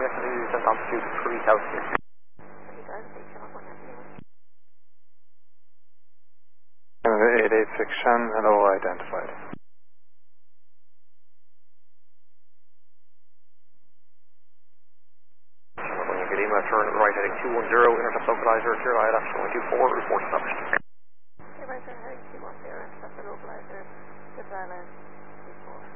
yesterday, you sent altitude 3000 here. 886 Shan, hello, identified. Lima, turn right heading 210, intercept localizer, clear light, action 124, report established. Okay, right, heading 210, intercept localizer, good